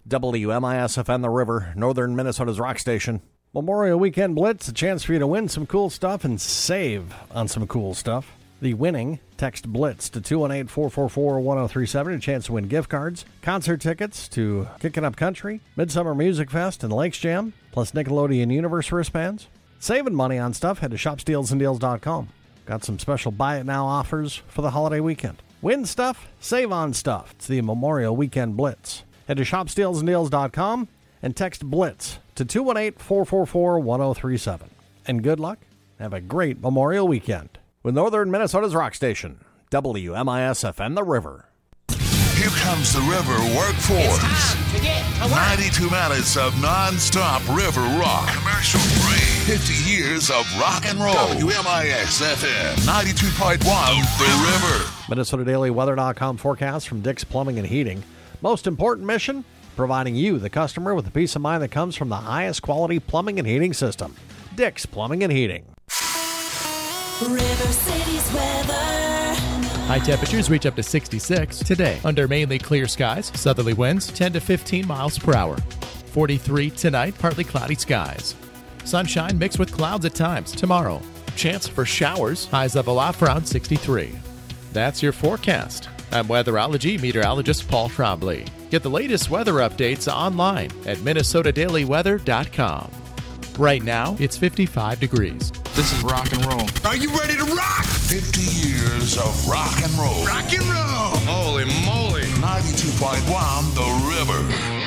WMIS-FM The River, northern Minnesota's rock station. Memorial Weekend Blitz, a chance for you to win some cool stuff and save on some cool stuff. The winning, text BLITZ to 218-444-1037, a chance to win gift cards, concert tickets to Kickin' Up Country, Midsummer Music Fest, and Lakes Jam, plus Nickelodeon Universe wristbands. Saving money on stuff, head to shopstealsanddeals.com. Got some special buy it now offers for the holiday weekend. Win stuff, save on stuff. It's the Memorial Weekend Blitz. Head to shopstealsanddeals.com and text BLITZ to 218-444-1037. And good luck. Have a great Memorial Weekend with northern Minnesota's rock station, WMIS-FM The River. Here comes the River Workforce. It's time to get to work. 92 minutes of non-stop river rock. Commercial free. 50 years of rock and roll. WMIS-FM 92.1 The River. MinnesotaDailyWeather.com forecast from Dick's Plumbing and Heating. Most important mission, providing you, the customer, with the peace of mind that comes from the highest quality plumbing and heating system. Dick's Plumbing and Heating. River City's weather. High temperatures reach up to 66 today under mainly clear skies. Southerly winds 10 to 15 miles per hour. 43 tonight, partly cloudy skies. Sunshine mixed with clouds at times tomorrow. Chance for showers, highs level off around 63. That's your forecast. I'm weatherology meteorologist Paul Trombley. Get the latest weather updates online at MinnesotaDailyWeather.com. Right now, it's 55 degrees. This is rock and roll. Are you ready to rock? 50 years of rock and roll. Rock and roll! Holy moly! 92.1 The River.